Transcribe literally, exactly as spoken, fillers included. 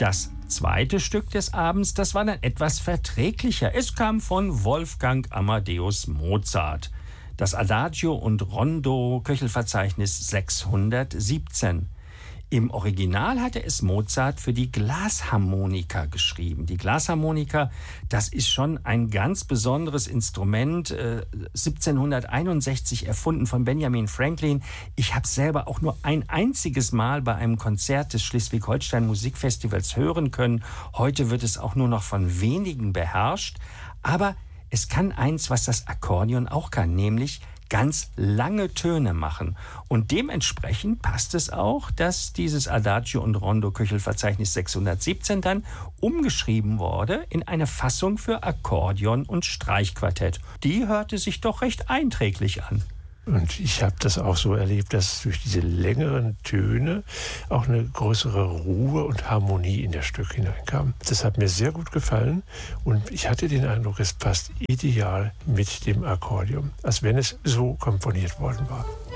Das zweite Stück des Abends, das war dann etwas verträglicher. Es kam von Wolfgang Amadeus Mozart. Das Adagio und Rondo, Köchelverzeichnis sechshundertsiebzehn. Im Original hatte es Mozart für die Glasharmonika geschrieben. Die Glasharmonika, das ist schon ein ganz besonderes Instrument, äh, siebzehnhunderteinundsechzig erfunden von Benjamin Franklin. Ich habe es selber auch nur ein einziges Mal bei einem Konzert des Schleswig-Holstein Musikfestivals hören können. Heute wird es auch nur noch von wenigen beherrscht. Aber es kann eins, was das Akkordeon auch kann, nämlich ganz lange Töne machen. Und dementsprechend passt es auch, dass dieses Adagio und Rondo Köchelverzeichnis sechshundertsiebzehn dann umgeschrieben wurde in eine Fassung für Akkordeon und Streichquartett. Die hörte sich doch recht einträglich an. Und ich habe das auch so erlebt, dass durch diese längeren Töne auch eine größere Ruhe und Harmonie in das Stück hineinkam. Das hat mir sehr gut gefallen und ich hatte den Eindruck, es passt ideal mit dem Akkordeon, als wenn es so komponiert worden war.